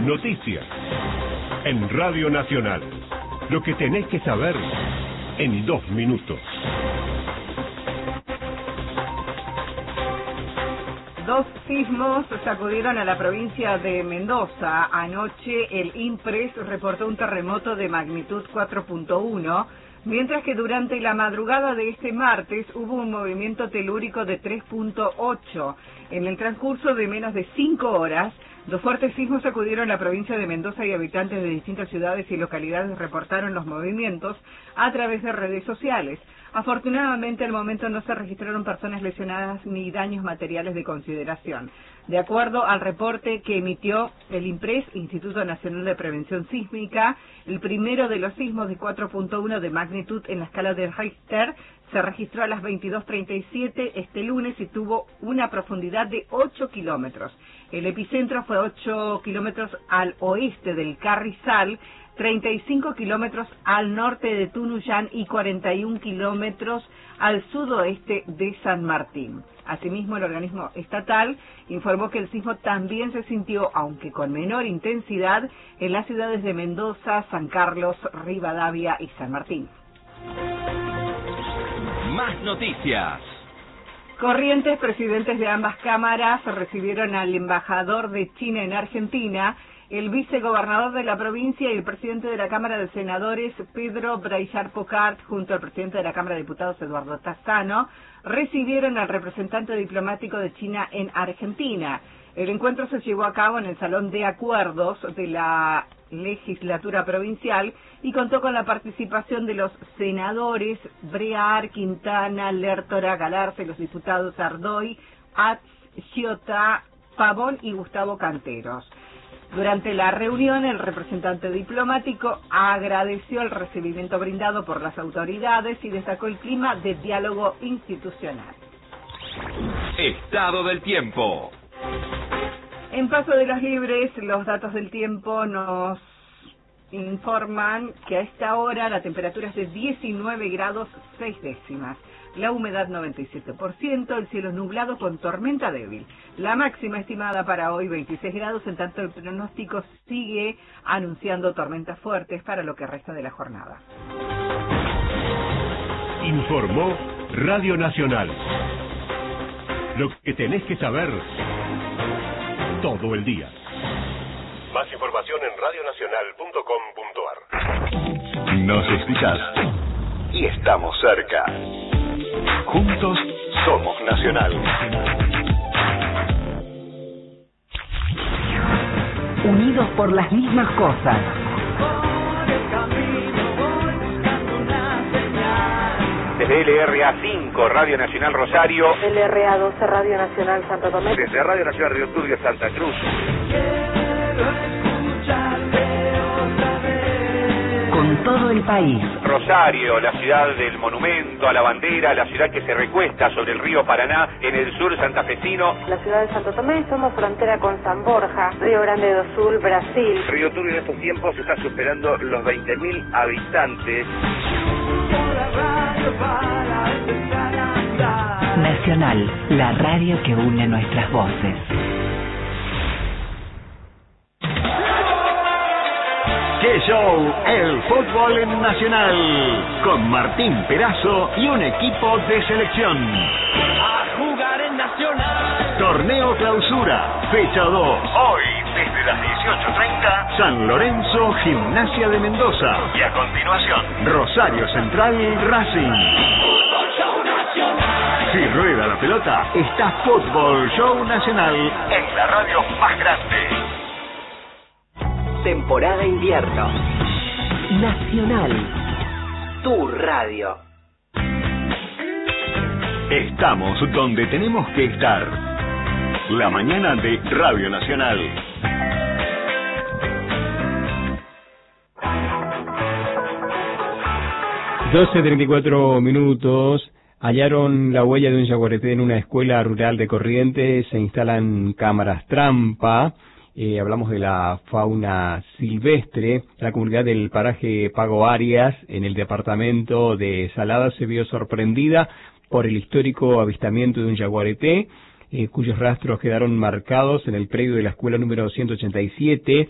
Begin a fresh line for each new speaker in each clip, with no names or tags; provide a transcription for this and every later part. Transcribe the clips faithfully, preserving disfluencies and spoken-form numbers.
noticias. En Radio Nacional. Lo que tenés que saber en dos minutos.
Dos sismos sacudieron a la provincia de Mendoza. Anoche el INPRES reportó un terremoto de magnitud cuatro punto uno, mientras que durante la madrugada de este martes hubo un movimiento telúrico de tres punto ocho. En el transcurso de menos de cinco horas, dos fuertes sismos sacudieron la provincia de Mendoza y habitantes de distintas ciudades y localidades reportaron los movimientos a través de redes sociales. Afortunadamente, al momento no se registraron personas lesionadas ni daños materiales de consideración. De acuerdo al reporte que emitió el INPRES, Instituto Nacional de Prevención Sísmica, el primero de los sismos de cuatro punto uno de magnitud en la escala de Richter se registró a las veintidós treinta y siete este lunes y tuvo una profundidad de ocho kilómetros. El epicentro fue ocho kilómetros al oeste del Carrizal, treinta y cinco kilómetros al norte de Tunuyán y cuarenta y un kilómetros al sudoeste de San Martín. Asimismo, el organismo estatal informó que el sismo también se sintió, aunque con menor intensidad, en las ciudades de Mendoza, San Carlos, Rivadavia y San Martín.
Más noticias.
Corrientes, presidentes de ambas cámaras, recibieron al embajador de China en Argentina, el vicegobernador de la provincia y el presidente de la Cámara de Senadores, Pedro Breillat Pocart, junto al presidente de la Cámara de Diputados, Eduardo Tassano, recibieron al representante diplomático de China en Argentina. El encuentro se llevó a cabo en el Salón de Acuerdos de la Legislatura Provincial y contó con la participación de los senadores Brear, Quintana, Lertora, Galarza y los diputados Ardoy, Atz, Sciota, Pavón y Gustavo Canteros. Durante la reunión, el representante diplomático agradeció el recibimiento brindado por las autoridades y destacó el clima de diálogo institucional.
Estado del tiempo.
En Paso de los Libres, los datos del tiempo nos informan que a esta hora la temperatura es de diecinueve grados seis décimas. La humedad noventa y siete por ciento, el cielo nublado con tormenta débil. La máxima estimada para hoy veintiséis grados, en tanto el pronóstico sigue anunciando tormentas fuertes para lo que resta de la jornada.
Informó Radio Nacional. Lo que tenés que saber todo el día. Más información en radionacional punto com punto ar.
Nos escuchás y estamos cerca. Juntos somos Nacional.
Unidos por las mismas cosas.
Desde L R A cinco, Radio Nacional Rosario.
L R A doce, Radio Nacional Santo Tomé.
Desde Radio Nacional Río Turbio, Santa Cruz.
Con todo el país.
Rosario, la ciudad del monumento a la bandera, la ciudad que se recuesta sobre el río Paraná, en el sur santafesino.
La ciudad de Santo Tomé, somos frontera con San Borja, Río Grande do Sul, Brasil.
Río Turbio en estos tiempos está superando los veinte mil habitantes.
Nacional, la radio que une nuestras voces.
¡Qué show! El fútbol en Nacional. Con Martín Perazo y un equipo de selección.
A jugar en Nacional.
Torneo Clausura, fecha dos. Hoy, desde las dieciocho treinta, San Lorenzo, Gimnasia de Mendoza. Y a continuación, Rosario Central, Racing.
Fútbol Show Nacional.
Si rueda la pelota, está Fútbol Show Nacional en la radio más grande.
Temporada invierno. Nacional. Tu radio.
Estamos donde tenemos que estar. La mañana de Radio Nacional.
doce treinta y cuatro minutos. Hallaron la huella de un jaguarete en una escuela rural de Corrientes. Se instalan cámaras trampa. Eh, hablamos de la fauna silvestre. La comunidad del paraje Pago Arias, en el departamento de Salada, se vio sorprendida por el histórico avistamiento de un jaguarete, eh, cuyos rastros quedaron marcados en el predio de la escuela número ciento ochenta y siete,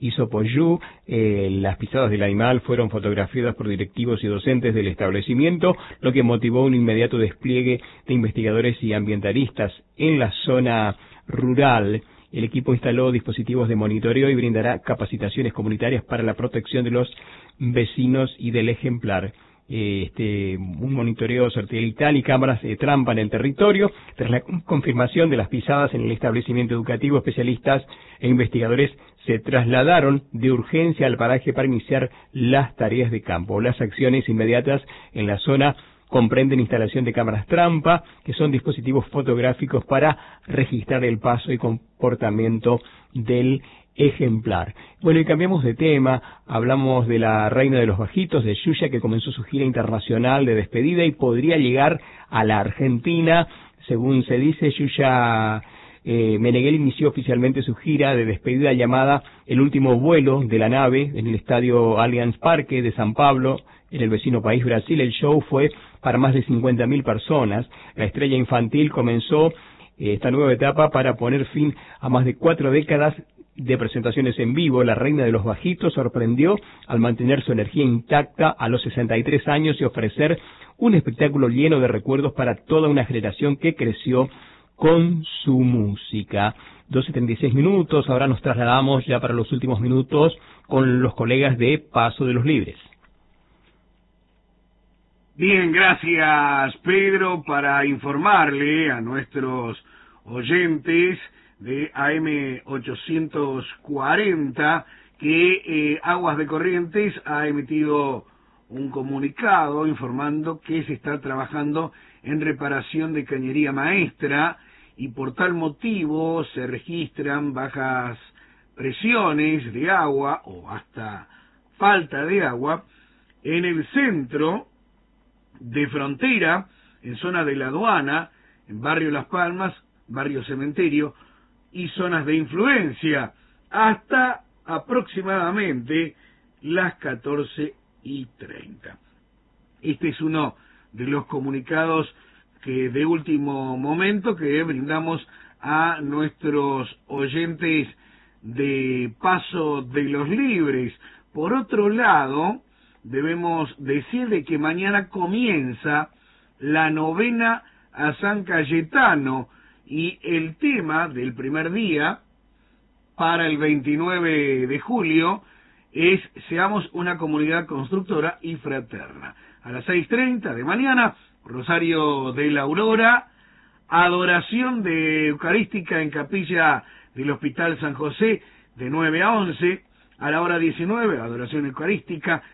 Isopoyú. Eh, las pisadas del animal fueron fotografiadas por directivos y docentes del establecimiento, lo que motivó un inmediato despliegue de investigadores y ambientalistas en la zona rural. El equipo instaló dispositivos de monitoreo y brindará capacitaciones comunitarias para la protección de los vecinos y del ejemplar. Este, un monitoreo satelital y cámaras de trampa en el territorio. Tras la confirmación de las pisadas en el establecimiento educativo, especialistas e investigadores se trasladaron de urgencia al paraje para iniciar las tareas de campo. Las acciones inmediatas en la zona comprenden instalación de cámaras trampa, que son dispositivos fotográficos para registrar el paso y comportamiento del ejemplar. Bueno, y cambiamos de tema, hablamos de la reina de los bajitos, de Yuya, que comenzó su gira internacional de despedida y podría llegar a la Argentina. Según se dice, Yuya eh, Meneghel inició oficialmente su gira de despedida llamada El último vuelo de la nave en el estadio Allianz Parque de San Pablo, en el vecino país Brasil. El show fue para más de cincuenta mil personas. La estrella infantil comenzó eh, esta nueva etapa para poner fin a más de cuatro décadas de presentaciones en vivo. La reina de los bajitos sorprendió al mantener su energía intacta a los sesenta y tres años y ofrecer un espectáculo lleno de recuerdos para toda una generación que creció con su música. doce treinta y seis minutos, ahora nos trasladamos ya para los últimos minutos con los colegas de Paso de los Libres.
Bien, gracias Pedro, para informarle a nuestros oyentes de A M ochocientos cuarenta que eh, Aguas de Corrientes ha emitido un comunicado informando que se está trabajando en reparación de cañería maestra y por tal motivo se registran bajas presiones de agua o hasta falta de agua en el centro de Frontera, en zona de la aduana, en barrio Las Palmas, barrio Cementerio y zonas de influencia, hasta aproximadamente las catorce y treinta. Este es uno de los comunicados que de último momento que brindamos a nuestros oyentes de Paso de los Libres. Por otro lado, debemos decirle que mañana comienza la novena a San Cayetano y el tema del primer día para el veintinueve de julio es Seamos una comunidad constructora y fraterna. A las seis treinta de mañana, Rosario de la Aurora, adoración de Eucarística en Capilla del Hospital San José de nueve a once, a la hora diecinueve, adoración eucarística,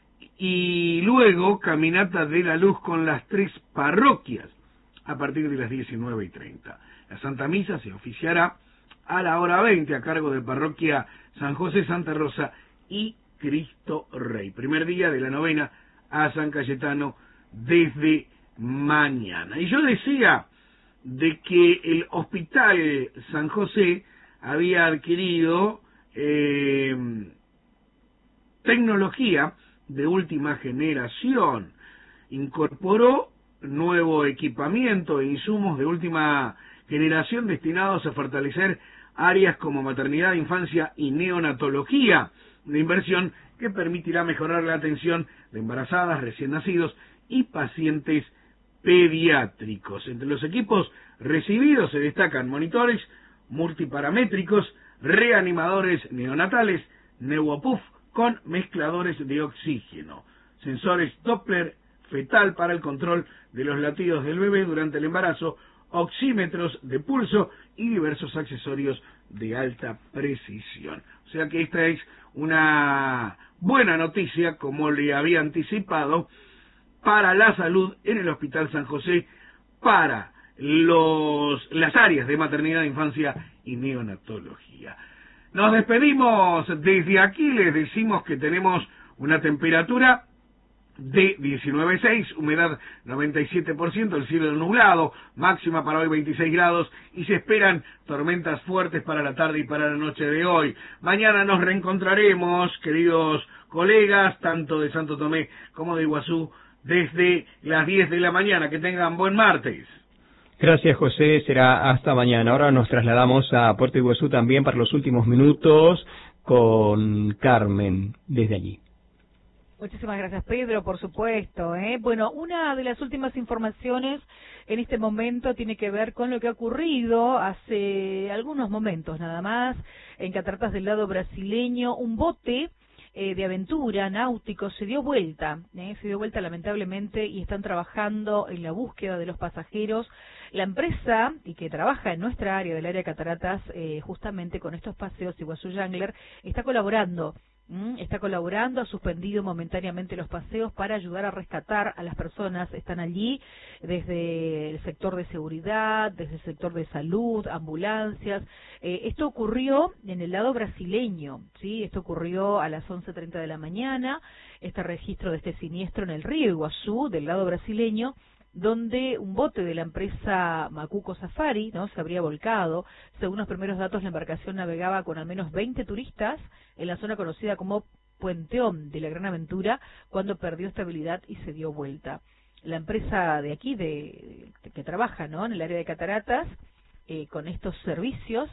y luego caminata de la luz con las tres parroquias a partir de las diecinueve y treinta. La Santa Misa se oficiará a la hora veinte a cargo de Parroquia San José, Santa Rosa y Cristo Rey. Primer día de la novena a San Cayetano desde mañana. Y yo decía de que el Hospital San José había adquirido eh, tecnología de última generación, incorporó nuevo equipamiento e insumos de última generación destinados a fortalecer áreas como maternidad, infancia y neonatología, una inversión que permitirá mejorar la atención de embarazadas, recién nacidos y pacientes pediátricos. Entre los equipos recibidos se destacan monitores multiparamétricos, reanimadores neonatales, Neuopuff con mezcladores de oxígeno, sensores Doppler fetal para el control de los latidos del bebé durante el embarazo, oxímetros de pulso y diversos accesorios de alta precisión. O sea que esta es una buena noticia, como le había anticipado, para la salud en el Hospital San José, para los las áreas de maternidad, infancia y neonatología. Nos despedimos desde aquí, les decimos que tenemos una temperatura de diecinueve punto seis, humedad noventa y siete por ciento, el cielo nublado, máxima para hoy veintiséis grados y se esperan tormentas fuertes para la tarde y para la noche de hoy. Mañana nos reencontraremos, queridos colegas, tanto de Santo Tomé como de Iguazú, desde las diez de la mañana. Que tengan buen martes.
Gracias, José. Será hasta mañana. Ahora nos trasladamos a Puerto Iguazú también para los últimos minutos con Carmen desde allí.
Muchísimas gracias, Pedro, por supuesto. ¿eh? Bueno, una de las últimas informaciones en este momento tiene que ver con lo que ha ocurrido hace algunos momentos nada más en Cataratas del lado brasileño. Un bote eh, de aventura náutico se dio vuelta, ¿eh? se dio vuelta lamentablemente y están trabajando en la búsqueda de los pasajeros. La empresa y que trabaja en nuestra área, del área de Cataratas, eh, justamente con estos paseos, Iguazú Jangler, está colaborando. Está colaborando, ha suspendido momentáneamente los paseos para ayudar a rescatar a las personas. Están allí desde el sector de seguridad, desde el sector de salud, ambulancias. Eh, esto ocurrió en el lado brasileño, ¿sí? Esto ocurrió a las once treinta de la mañana, este registro de este siniestro en el río Iguazú, del lado brasileño, donde un bote de la empresa Macuco Safari, ¿no?, se habría volcado. Según los primeros datos, la embarcación navegaba con al menos veinte turistas en la zona conocida como Puenteón de la Gran Aventura, cuando perdió estabilidad y se dio vuelta. La empresa de aquí, de, de que trabaja, ¿no?, en el área de Cataratas, eh, con estos servicios,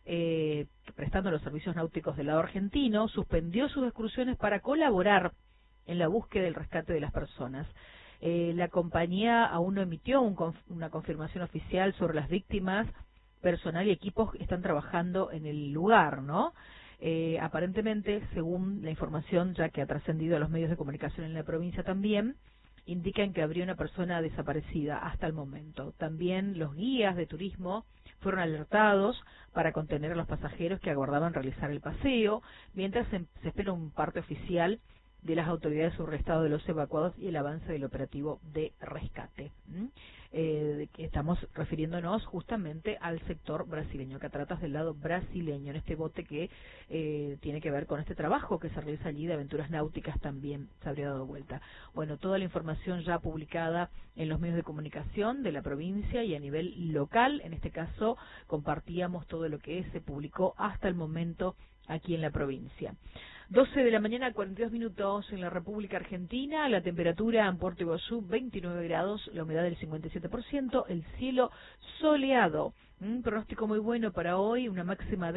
eh, prestando los servicios náuticos del lado argentino, suspendió sus excursiones para colaborar en la búsqueda del rescate de las personas. Eh, la compañía aún no emitió un conf una confirmación oficial sobre las víctimas. Personal y equipos están trabajando en el lugar, ¿no? Eh, aparentemente, según la información ya que ha trascendido a los medios de comunicación en la provincia también, indican que habría una persona desaparecida hasta el momento. También los guías de turismo fueron alertados para contener a los pasajeros que aguardaban realizar el paseo, mientras se, se espera un parte oficial de las autoridades sobre el estado de los evacuados y el avance del operativo de rescate. ¿Mm? Eh, estamos refiriéndonos justamente al sector brasileño, Cataratas del lado brasileño, en este bote que eh, tiene que ver con este trabajo que se realiza allí de aventuras náuticas, también se habría dado vuelta. Bueno, toda la información ya publicada en los medios de comunicación de la provincia y a nivel local. En este caso compartíamos todo lo que se publicó hasta el momento aquí en la provincia. doce de la mañana, cuarenta y dos minutos en la República Argentina, la temperatura en Puerto Iguazú veintinueve grados, la humedad del cincuenta y siete por ciento, el cielo soleado. Un pronóstico muy bueno para hoy, una máxima de